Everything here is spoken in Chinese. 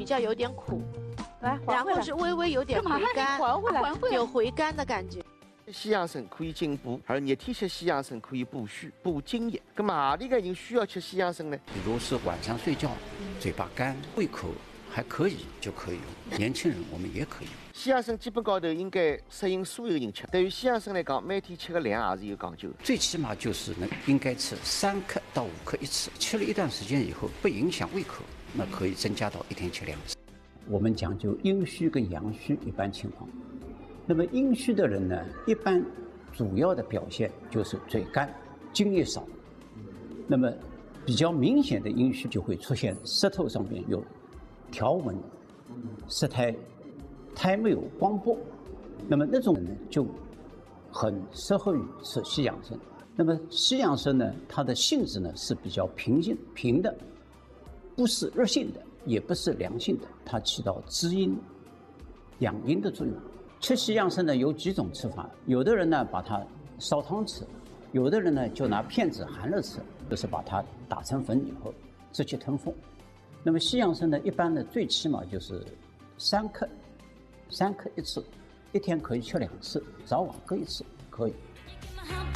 较有点苦， 来， 然后是微微有点回甘， 还回来， 有回甘的感觉。 西洋参可以进补，而热天吃西洋参可以补虚、补津液。那么何里个人需要吃西洋参呢？ 比如是晚上睡觉，嘴巴干、胃口还可以就可以用。年轻人我们也可以用。 西洋参基本高头应该适应所有人吃。对于西洋参来讲，每天吃个量也是有讲究的。 最起码就是应该吃3克到5克一次，吃了一段时间以后不影响胃口，那可以增加到1天吃2次。我们讲究阴虚跟阳虚一般情况。那么阴虚的人呢，一般主要的表现就是嘴干、津液少。那么比较明显的阴虚就会出现舌头上面有条纹、舌苔没有光波。那么那种人呢，就很适合于吃西洋参。那么西洋参呢，它的性质呢是比较平的，不是热性的，也不是凉性的，它起到滋阴、养阴的作用。吃西洋参呢有几种吃法，有的人呢把它烧汤吃，有的人呢就拿片子含着吃，就是把它打成粉以后直接吞服。那么西洋参呢，一般呢最起码就是3克一次，1天可以吃2次，早晚各一次可以。